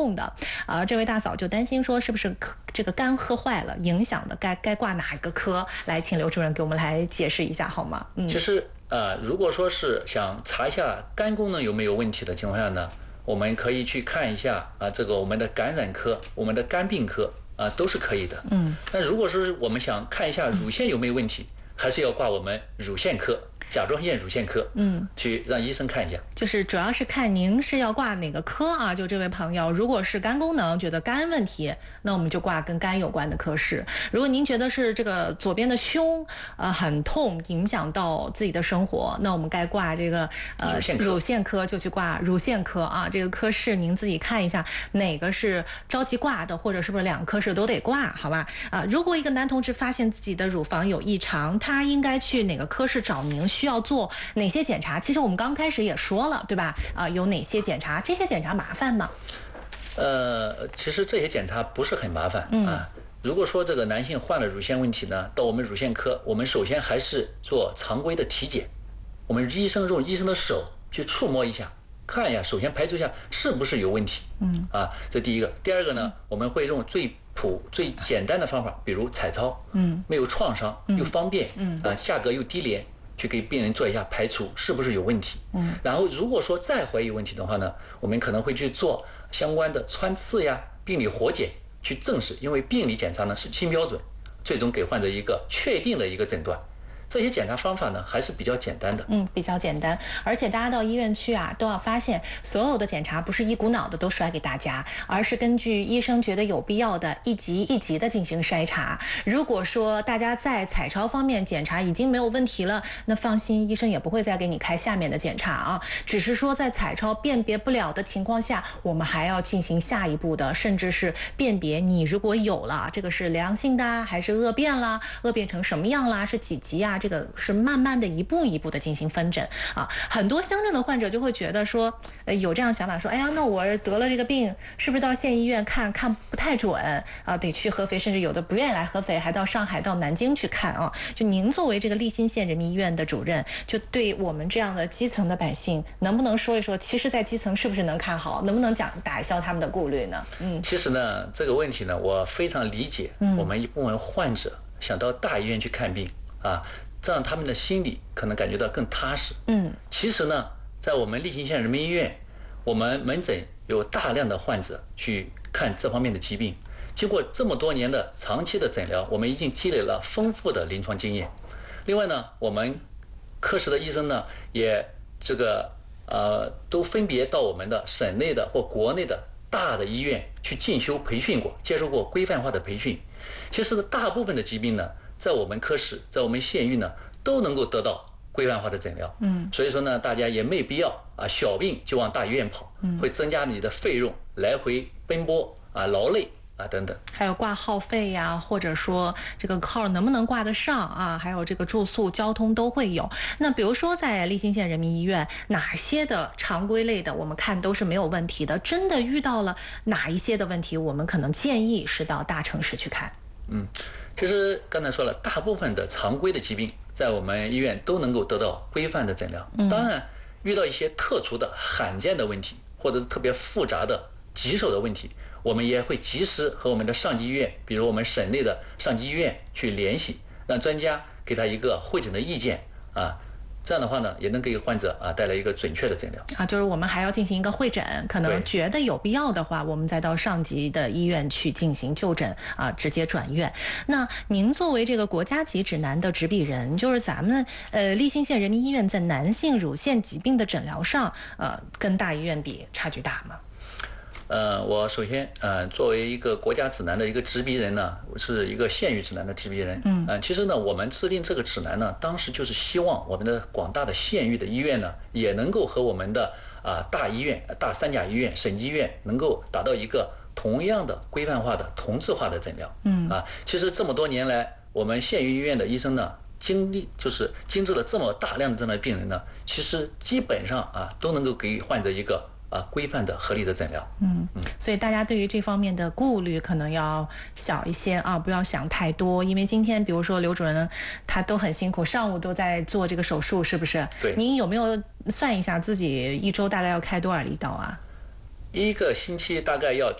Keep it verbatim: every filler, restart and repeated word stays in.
痛的。啊，这位大嫂就担心说是不是这个肝喝坏了影响的，该该挂哪一个科？来，请刘主任给我们来解释一下好吗？嗯， 其实呃，如果说是想查一下肝功能有没有问题的情况下呢，我们可以去看一下啊，这个我们的感染科、我们的肝病科啊，都是可以的。嗯，那如果说我们想看一下乳腺有没有问题，还是要挂我们乳腺科。甲状腺乳腺科，嗯，去让医生看一下， 就是主要是看您是要挂哪个科啊？就这位朋友，如果是肝功能，觉得肝问题，那我们就挂跟肝有关的科室；如果您觉得是这个左边的胸呃很痛，影响到自己的生活，那我们该挂这个呃乳腺科， 乳腺科就去挂乳腺科啊。这个科室您自己看一下哪个是着急挂的，或者是不是两个科室都得挂，好吧？啊，如果一个男同志发现自己的乳房有异常，他应该去哪个科室找您？需要做哪些检查？其实我们刚开始也说了，对吧？啊、呃，有哪些检查？这些检查麻烦吗？ 呃，其实这些检查不是很麻烦、嗯、啊。如果说这个男性患了乳腺问题呢，到我们乳腺科，我们首先还是做常规的体检，我们医生用医生的手去触摸一下，看一下，首先排除一下是不是有问题。嗯，啊，这第一个。第二个呢，我们会用最普最简单的方法，比如彩超，嗯，没有创伤又方便，嗯，啊，价格又低廉。去给病人做一下排除是不是有问题，嗯，然后如果说再怀疑有问题的话呢，我们可能会去做相关的穿刺呀、病理活检去证实，因为病理检查呢是轻标准，最终给患者一个确定的一个诊断。这些检查方法呢还是比较简单的， 嗯，比较简单，而且大家到医院去啊，都要发现所有的检查不是一股脑的都甩给大家，而是根据医生觉得有必要的一级一级的进行筛查。如果说大家在彩超方面检查已经没有问题了，那放心，医生也不会再给你开下面的检查啊，只是说在彩超辨别不了的情况下，我们还要进行下一步的，甚至是辨别你如果有了这个是良性的还是恶变啦，恶变成什么样啦，是几级啊？这个是慢慢的一步一步的进行分诊啊，很多乡镇的患者就会觉得说，呃，有这样想法说，哎呀，那我得了这个病，是不是到县医院看看不太准啊？得去合肥，甚至有的不愿意来合肥，还到上海、到南京去看啊。就您作为这个利辛县人民医院的主任，就对我们这样的基层的百姓，能不能说一说，其实，在基层是不是能看好？能不能讲打消他们的顾虑呢？嗯， 其实呢，这个问题呢，我非常理解，我们一部分患者想到大医院去看病啊。这样他们的心里可能感觉到更踏实。嗯，其实呢，在我们利辛县人民医院，我们门诊有大量的患者去看这方面的疾病。经过这么多年的长期的诊疗，我们已经积累了丰富的临床经验。另外呢，我们科室的医生呢，也这个呃，都分别到我们的省内的或国内的大的医院去进修培训过，接受过规范化的培训。其实大部分的疾病呢，在我们科室，在我们县域呢，都能够得到规范化的诊疗。嗯，所以说呢，大家也没必要啊，小病就往大医院跑，嗯，会增加你的费用，来回奔波啊，劳累啊等等。 还有挂号费呀，或者说这个号能不能挂得上啊？还有这个住宿、交通都会有。那比如说在利辛县人民医院，哪些的常规类的我们看都是没有问题的？真的遇到了哪一些的问题，我们可能建议是到大城市去看。 嗯。其实刚才说了，大部分的常规的疾病在我们医院都能够得到规范的诊疗。当然，遇到一些特殊的、罕见的问题，或者是特别复杂的、棘手的问题，我们也会及时和我们的上级医院，比如我们省内的上级医院去联系，让专家给他一个会诊的意见啊。这样的话呢，也能给患者啊带来一个准确的诊疗啊，就是我们还要进行一个会诊，可能觉得有必要的话，我们再到上级的医院去进行就诊啊，直接转院。那您作为这个国家级指南的执笔人，就是咱们呃利辛县人民医院在男性乳腺疾病的诊疗上，呃，跟大医院比差距大吗？ 呃，我首先呃，作为一个国家指南的一个执笔人呢，我是一个县域指南的执笔人。嗯，呃，其实呢，我们制定这个指南呢，当时就是希望我们的广大的县域的医院呢，也能够和我们的啊、呃、大医院、大三甲医院、省级医院能够达到一个同样的规范化的、同质化的诊疗。嗯，啊，其实这么多年来，我们县域医院的医生呢，经历就是经治了这么大量的这样的病人呢，其实基本上啊都能够给予患者一个。啊，规范的、合理的诊疗。 嗯嗯，所以大家对于这方面的顾虑可能要小一些啊，不要想太多。因为今天，比如说刘主任他都很辛苦，上午都在做这个手术，是不是？ 对。 您有没有算一下自己一周大概要开多少粒刀啊？ 一个星期大概要